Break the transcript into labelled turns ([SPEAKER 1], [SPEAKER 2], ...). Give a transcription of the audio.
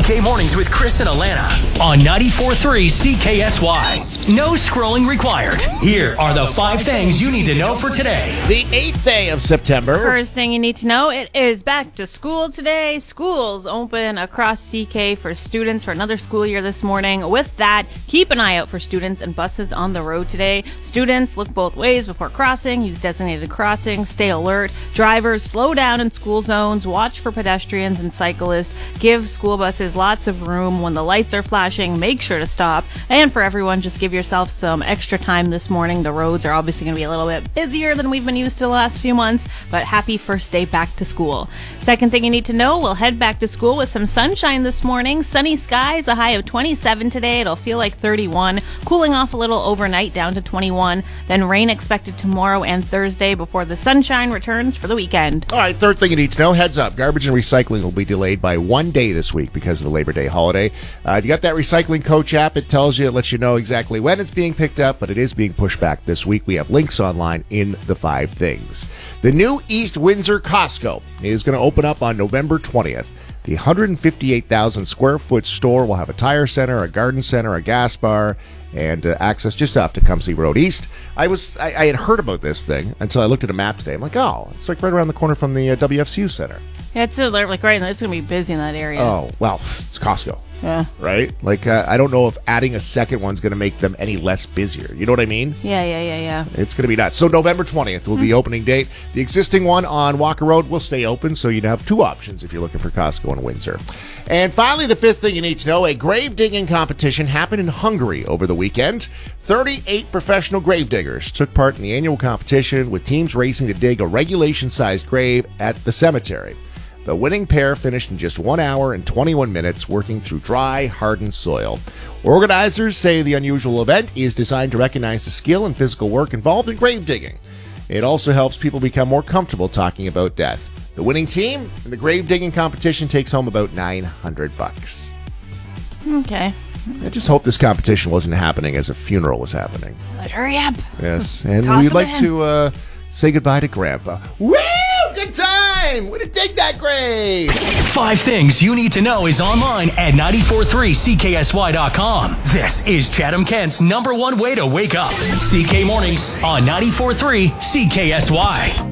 [SPEAKER 1] CK Mornings with Chris and Alana on 94.3 CKSY. No scrolling required. Here are the 5 things you need to know for today.
[SPEAKER 2] The 8th day of September.
[SPEAKER 3] First thing you need to know, it is back to school today. Schools open across CK for students for another school year this morning. With that, keep an eye out for students and buses on the road today. Students, look both ways before crossing. Use designated crossings. Stay alert. Drivers, slow down in school zones. Watch for pedestrians and cyclists. Give school buses lots of room. When the lights are flashing, make sure to stop. And for everyone, just give yourself some extra time this morning. The roads are obviously going to be a little bit busier than we've been used to the last few months, but happy first day back to school. Second thing you need to know, we'll head back to school with some sunshine this morning. Sunny skies, a high of 27 today. It'll feel like 31, cooling off a little overnight down to 21. Then rain expected tomorrow and Thursday before the sunshine returns for the weekend.
[SPEAKER 2] All right, third thing you need to know, heads up. Garbage and recycling will be delayed by 1 day this week because of the Labor Day holiday. If you got that Recycling Coach app, it lets you know exactly when it's being picked up, but it is being pushed back this week. We have links online in the 5 things. The new East Windsor Costco is going to open up on November 20th. The 158,000 square foot store will have a tire center, a garden center, a gas bar, and access just off Tecumseh Road East. I had heard about this thing until I looked at a map today. I'm like, oh, it's like right around the corner from the WFCU Center.
[SPEAKER 3] Yeah, it's like right. It's going to be busy in that area.
[SPEAKER 2] Oh, well, it's Costco.
[SPEAKER 3] Yeah.
[SPEAKER 2] Right? Like, I don't know if adding a second one's going to make them any less busier. You know what I mean?
[SPEAKER 3] Yeah.
[SPEAKER 2] It's going to be nuts. So November 20th will be opening date. The existing one on Walker Road will stay open, so you'd have 2 options if you're looking for Costco in Windsor. And finally, the 5th thing you need to know, a grave digging competition happened in Hungary over the weekend. 38 professional grave diggers took part in the annual competition, with teams racing to dig a regulation-sized grave at the cemetery. The winning pair finished in just 1 hour and 21 minutes working through dry, hardened soil. Organizers say the unusual event is designed to recognize the skill and physical work involved in grave digging. It also helps people become more comfortable talking about death. The winning team in the grave digging competition takes home about $900.
[SPEAKER 3] Okay.
[SPEAKER 2] I just hope this competition wasn't happening as a funeral was happening.
[SPEAKER 3] Hurry up.
[SPEAKER 2] Yes, and
[SPEAKER 3] Toss
[SPEAKER 2] we'd
[SPEAKER 3] them
[SPEAKER 2] like
[SPEAKER 3] in.
[SPEAKER 2] to say goodbye to Grandpa. Woo! Good time! Way to dig that grave!
[SPEAKER 1] 5 things you need to know is online at 94.3CKSY.com. This is Chatham-Kent's #1 way to wake up. CK Mornings on 94.3 CKSY.